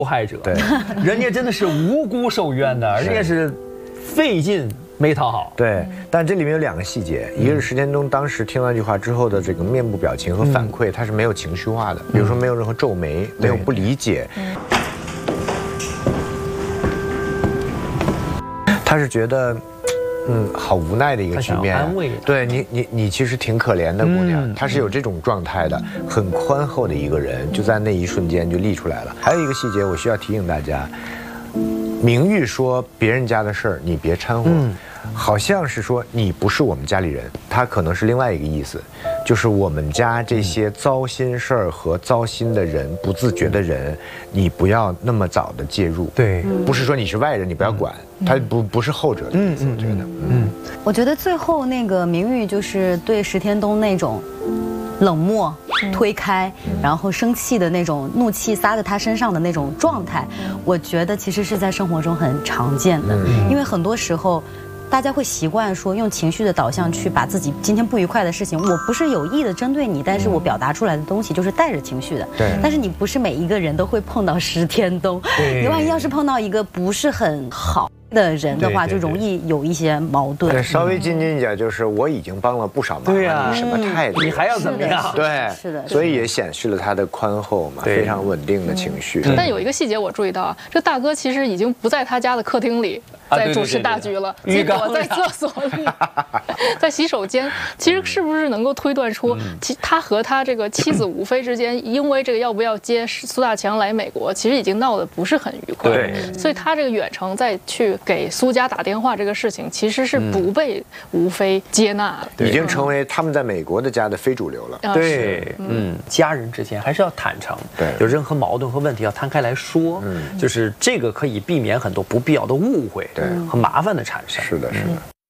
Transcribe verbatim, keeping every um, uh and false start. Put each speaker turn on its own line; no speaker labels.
受害者，
对，
人家真的是无辜受冤的，人家是费劲没讨好。
对，但这里面有两个细节，一个是石田东当时听到那句话之后的这个面部表情和反馈，他是没有情绪化的，比如说没有任何皱眉，没有不理解，他是觉得。嗯，好无奈的一个局面。
安慰，
对你，你你其实挺可怜的姑娘，她是有这种状态的，很宽厚的一个人，就在那一瞬间就立出来了。还有一个细节，我需要提醒大家，明玉说别人家的事儿你别掺和，好像是说你不是我们家里人，他可能是另外一个意思，就是我们家这些糟心事儿和糟心的人、不自觉的人，你不要那么早的介入。
对，
不是说你是外人，你不要管。他不不是后者的意思，我觉得。嗯，
我觉得最后那个明玉就是对石田东那种冷漠、推开，然后生气的那种怒气撒在他身上的那种状态，我觉得其实是在生活中很常见的，因为很多时候。大家会习惯说用情绪的导向去把自己今天不愉快的事情，我不是有意的针对你，但是我表达出来的东西就是带着情绪的。
对。
但是你不是每一个人都会碰到石田东，你万一要是碰到一个不是很好的人的话，就容易有一些矛盾。
对，稍微斤斤计较就是我已经帮了不少忙，
对呀，
你什么态度？
你还要怎么样？
对，
是的。
所以也显示了他的宽厚嘛，非常稳定的情绪。
但有一个细节我注意到啊，这大哥其实已经不在他家的客厅里。在主持大局了，结果在厕所里，在洗手间，其实是不是能够推断出，其他和他这个妻子吴非之间，因为这个要不要接苏大强来美国，其实已经闹得不是很愉快。
对，
所以他这个远程再去给苏家打电话这个事情，其实是不被吴非接纳的，
已经成为他们在美国的家的非主流了。
对，嗯，家人之间还是要坦诚，
对，
有任何矛盾和问题要摊开来说，嗯，就是这个可以避免很多不必要的误会。和麻烦的产生。
是的，是的。